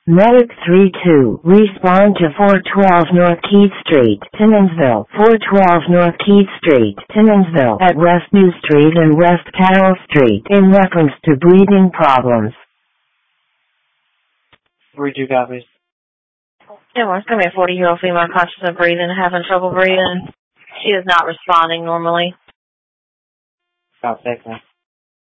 Medic 3-2, respond to 412 North Keith Street, Timmonsville. 412 North Keith Street, Timmonsville, at West New Street and West Carroll Street, in reference to breathing problems. 3-2 copies. Yeah, well, it's going to be a 40-year-old female conscious of breathing, having trouble breathing. She is not responding normally. About 6 now.